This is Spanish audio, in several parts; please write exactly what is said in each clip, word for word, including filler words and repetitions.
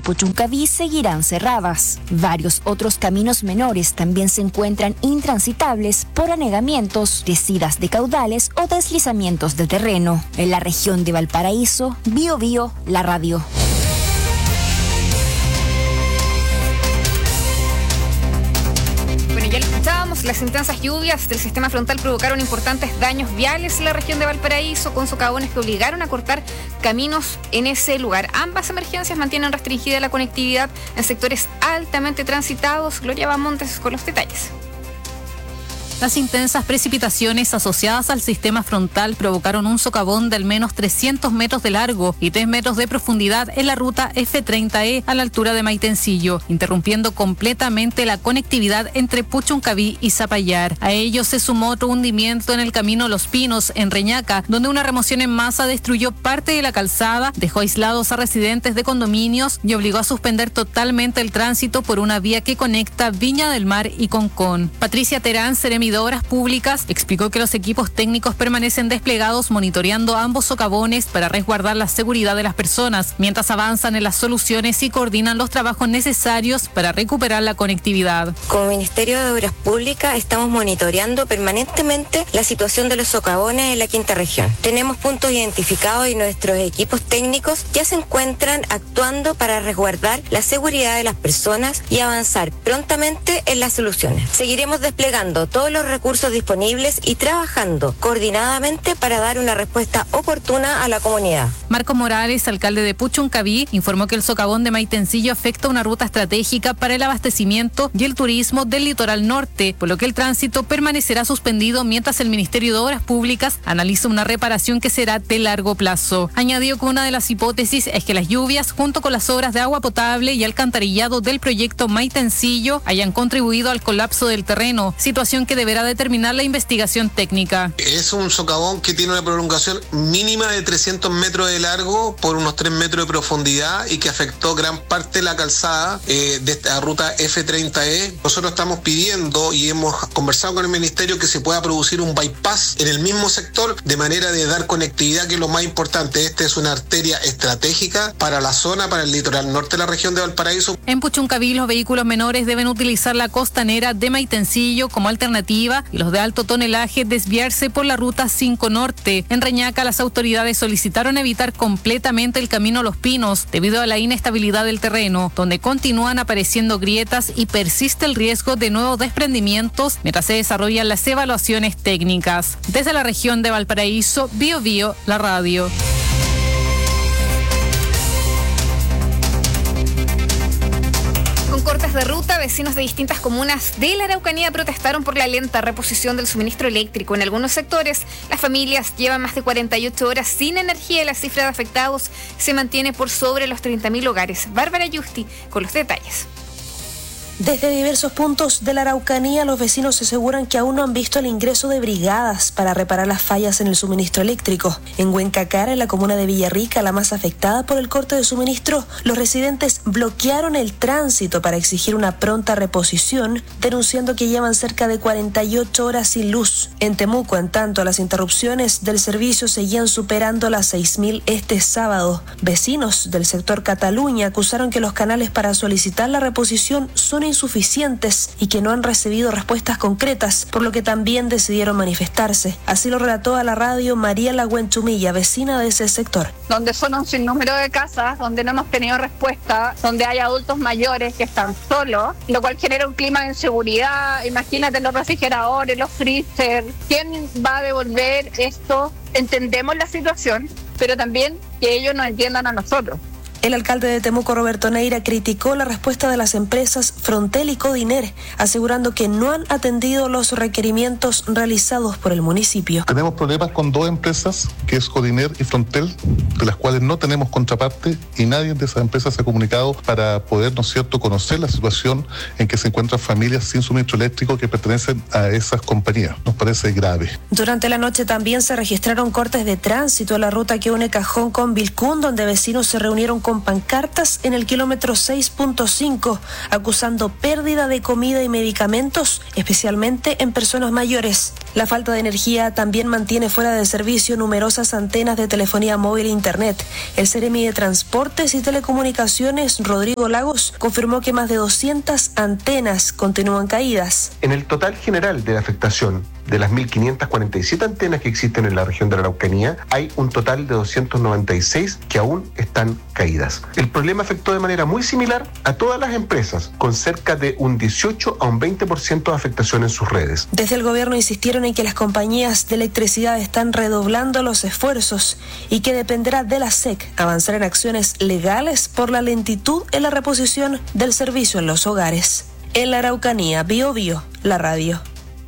Puchuncaví seguirán cerradas. Varios otros caminos menores también se encuentran intransitables por anegamientos, descidas de caudales o deslizamientos de terreno. En la región de Valparaíso, Bio Bio, la radio. Bueno, ya lo escuchábamos, las intensas lluvias del sistema frontal provocaron importantes daños viales en la región de Valparaíso, con socavones que obligaron a cortar caminos en ese lugar. Ambas emergencias mantienen restringida la conectividad en sectores altamente transitados. Gloria Bamontes con los detalles. Las intensas precipitaciones asociadas al sistema frontal provocaron un socavón de al menos trescientos metros de largo y tres metros de profundidad en la ruta F treinta E a la altura de Maitencillo, interrumpiendo completamente la conectividad entre Puchuncaví y Zapallar. A ello se sumó otro hundimiento en el camino Los Pinos, en Reñaca, donde una remoción en masa destruyó parte de la calzada, dejó aislados a residentes de condominios y obligó a suspender totalmente el tránsito por una vía que conecta Viña del Mar y Concón. Patricia Terán, seremi de Obras Públicas, explicó que los equipos técnicos permanecen desplegados monitoreando ambos socavones para resguardar la seguridad de las personas, mientras avanzan en las soluciones y coordinan los trabajos necesarios para recuperar la conectividad. Como Ministerio de Obras Públicas estamos monitoreando permanentemente la situación de los socavones en la quinta región. Tenemos puntos identificados y nuestros equipos técnicos ya se encuentran actuando para resguardar la seguridad de las personas y avanzar prontamente en las soluciones. Seguiremos desplegando todos los recursos disponibles y trabajando coordinadamente para dar una respuesta oportuna a la comunidad. Marco Morales, alcalde de Puchuncaví, informó que el socavón de Maitencillo afecta una ruta estratégica para el abastecimiento y el turismo del litoral norte, por lo que el tránsito permanecerá suspendido mientras el Ministerio de Obras Públicas analiza una reparación que será de largo plazo. Añadió que una de las hipótesis es que las lluvias, junto con las obras de agua potable y alcantarillado del proyecto Maitencillo, hayan contribuido al colapso del terreno, situación que deberá determinar la investigación técnica. Es un socavón que tiene una prolongación mínima de trescientos metros de largo por unos tres metros de profundidad y que afectó gran parte de la calzada eh, de esta ruta F treinta E. Nosotros estamos pidiendo y hemos conversado con el Ministerio que se pueda producir un bypass en el mismo sector de manera de dar conectividad, que es lo más importante. Esta es una arteria estratégica para la zona, para el litoral norte de la región de Valparaíso. En Puchuncaví, los vehículos menores deben utilizar la costanera de Maitencillo como alternativa y los de alto tonelaje desviarse por la ruta cinco Norte. En Reñaca, las autoridades solicitaron evitar completamente el camino Los Pinos debido a la inestabilidad del terreno, donde continúan apareciendo grietas y persiste el riesgo de nuevos desprendimientos mientras se desarrollan las evaluaciones técnicas. Desde la región de Valparaíso, Bio Bio, la radio. Cortes de ruta, vecinos de distintas comunas de la Araucanía protestaron por la lenta reposición del suministro eléctrico. En algunos sectores, las familias llevan más de cuarenta y ocho horas sin energía y la cifra de afectados se mantiene por sobre los treinta mil hogares. Bárbara Yusti con los detalles. Desde diversos puntos de la Araucanía, los vecinos aseguran que aún no han visto el ingreso de brigadas para reparar las fallas en el suministro eléctrico. En Huencacara, en la comuna de Villarrica, la más afectada por el corte de suministro, los residentes bloquearon el tránsito para exigir una pronta reposición, denunciando que llevan cerca de cuarenta y ocho horas sin luz. En Temuco, en tanto, las interrupciones del servicio seguían superando las seis mil este sábado. Vecinos del sector Cataluña acusaron que los canales para solicitar la reposición son insuficientes y que no han recibido respuestas concretas, por lo que también decidieron manifestarse. Así lo relató a la radio María Lagüenchumilla, vecina de ese sector. Donde son un sinnúmero de casas, donde no hemos tenido respuesta, donde hay adultos mayores que están solos, lo cual genera un clima de inseguridad. Imagínate los refrigeradores, los freezer. ¿Quién va a devolver esto? Entendemos la situación, pero también que ellos nos entiendan a nosotros. El alcalde de Temuco, Roberto Neira, criticó la respuesta de las empresas Frontel y Codiner, asegurando que no han atendido los requerimientos realizados por el municipio. Tenemos problemas con dos empresas, que es Codiner y Frontel, de las cuales no tenemos contraparte y nadie de esas empresas se ha comunicado para poder, ¿no es cierto?, conocer la situación en que se encuentran familias sin suministro eléctrico que pertenecen a esas compañías. Nos parece grave. Durante la noche también se registraron cortes de tránsito en la ruta que une Cajón con Vilcún, donde vecinos se reunieron con pancartas en el kilómetro seis punto cinco, acusando pérdida de comida y medicamentos, especialmente en personas mayores. La falta de energía también mantiene fuera de servicio numerosas antenas de telefonía móvil e internet. El Seremi de Transportes y Telecomunicaciones, Rodrigo Lagos, confirmó que más de doscientas antenas continúan caídas. En el total general de la afectación de las mil quinientas cuarenta y siete antenas que existen en la región de la Araucanía, hay un total de doscientas noventa y seis que aún están caídas. El problema afectó de manera muy similar a todas las empresas, con cerca de un dieciocho a un veinte por ciento de afectación en sus redes. Desde el gobierno insistieron en que las compañías de electricidad están redoblando los esfuerzos y que dependerá de la S E C avanzar en acciones legales por la lentitud en la reposición del servicio en los hogares. En la Araucanía, Bio Bio, la radio.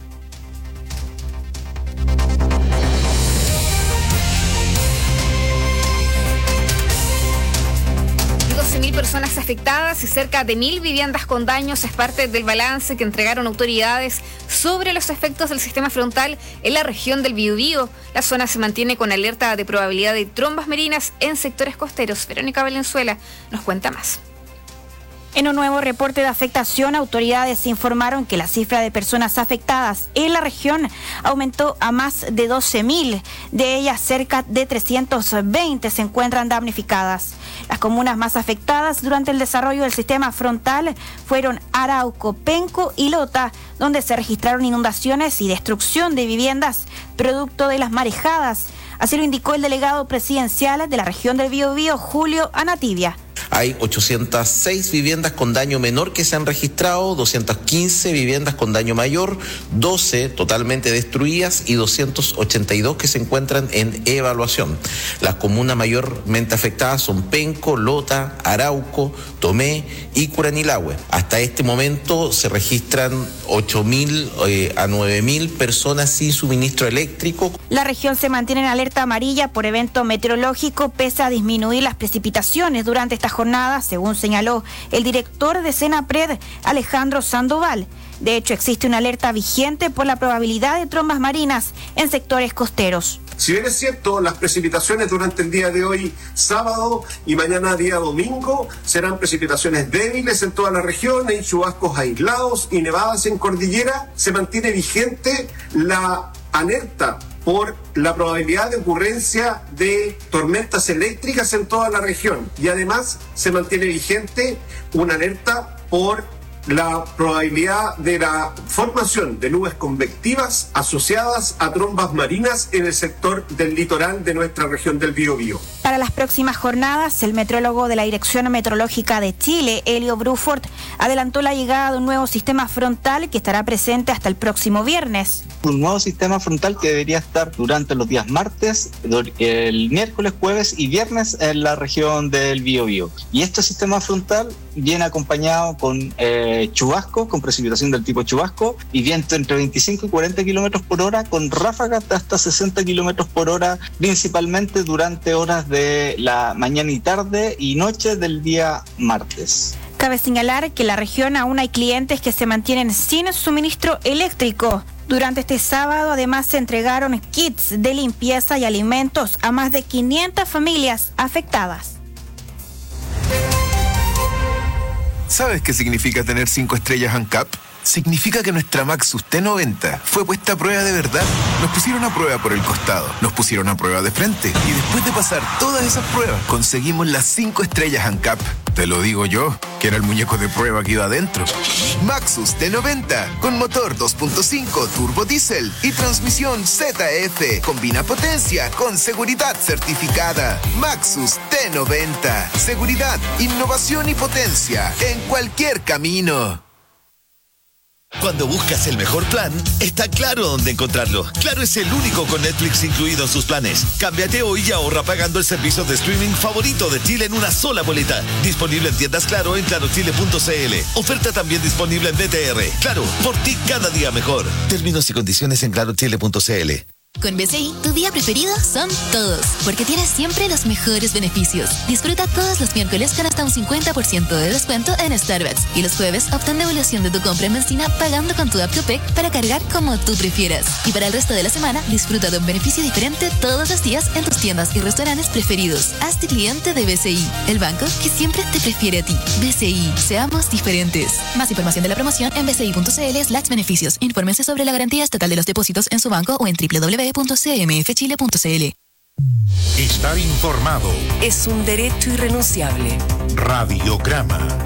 mil personas afectadas y cerca de mil viviendas con daños es parte del balance que entregaron autoridades sobre los efectos del sistema frontal en la región del Biobío. La zona se mantiene con alerta de probabilidad de trombas marinas en sectores costeros. Verónica Valenzuela nos cuenta más. En un nuevo reporte de afectación, autoridades informaron que la cifra de personas afectadas en la región aumentó a más de doce mil. De ellas, cerca de trescientos veinte se encuentran damnificadas. Las comunas más afectadas durante el desarrollo del sistema frontal fueron Arauco, Penco y Lota, donde se registraron inundaciones y destrucción de viviendas producto de las marejadas. Así lo indicó el delegado presidencial de la región del Biobío, Julio Anativia. Hay ochocientas seis viviendas con daño menor que se han registrado, doscientas quince viviendas con daño mayor, doce totalmente destruidas y doscientas ochenta y dos que se encuentran en evaluación. Las comunas mayormente afectadas son Penco, Lota, Arauco, Tomé y Curanilahue. Hasta este momento se registran ocho mil eh, a nueve mil personas sin suministro eléctrico. La región se mantiene en alerta amarilla por evento meteorológico pese a disminuir las precipitaciones durante esta jornada, según señaló el director de Senapred, Alejandro Sandoval. De hecho, existe una alerta vigente por la probabilidad de trombas marinas en sectores costeros. Si bien es cierto, las precipitaciones durante el día de hoy, sábado y mañana día domingo, serán precipitaciones débiles en toda la región, en chubascos aislados y nevadas en cordillera, se mantiene vigente la alerta por la probabilidad de ocurrencia de tormentas eléctricas en toda la región. Y además se mantiene vigente una alerta por la probabilidad de la formación de nubes convectivas asociadas a trombas marinas en el sector del litoral de nuestra región del Biobío. Para las próximas jornadas, el metrólogo de la Dirección Meteorológica de Chile, Elio Bruford, adelantó la llegada de un nuevo sistema frontal que estará presente hasta el próximo viernes. Un nuevo sistema frontal que debería estar durante los días martes, el miércoles, jueves y viernes en la región del Biobío. Y este sistema frontal viene acompañado con eh, chubasco, con precipitación del tipo chubasco y viento entre veinticinco y cuarenta kilómetros por hora, con ráfagas de hasta sesenta kilómetros por hora, principalmente durante horas de la mañana y tarde y noche del día martes. Cabe señalar que en la región aún hay clientes que se mantienen sin suministro eléctrico. Durante este sábado, además, se entregaron kits de limpieza y alimentos a más de quinientas familias afectadas. ¿Sabes qué significa tener cinco estrellas ANCAP? Significa que nuestra Maxus T noventa fue puesta a prueba de verdad. Nos pusieron a prueba por el costado, nos pusieron a prueba de frente y después de pasar todas esas pruebas, conseguimos las cinco estrellas ANCAP. Te lo digo yo, que era el muñeco de prueba que iba adentro. Maxus T noventa, con motor dos punto cinco turbo diésel y transmisión Z F. Combina potencia con seguridad certificada. Maxus T noventa. Seguridad, innovación y potencia en cualquier camino. Cuando buscas el mejor plan, está claro dónde encontrarlo. Claro es el único con Netflix incluido en sus planes. Cámbiate hoy y ahorra pagando el servicio de streaming favorito de Chile en una sola boleta. Disponible en tiendas Claro en claro chile punto c l. Oferta también disponible en D T R. Claro, por ti cada día mejor. Términos y condiciones en claro chile punto c l. Con B C I, tu día preferido son todos, porque tienes siempre los mejores beneficios. Disfruta todos los miércoles con hasta un cincuenta por ciento de descuento en Starbucks y los jueves obtén devolución de tu compra en benzina pagando con tu app Copec para cargar como tú prefieras. Y para el resto de la semana, disfruta de un beneficio diferente todos los días en tus tiendas y restaurantes preferidos. Hazte cliente de B C I, el banco que siempre te prefiere a ti. B C I, seamos diferentes. Más información de la promoción en bci.cl slash beneficios. Infórmense sobre la garantía estatal de los depósitos en su banco o en doble u doble u doble u punto c m f chile punto c l. Estar informado es un derecho irrenunciable. Radiograma.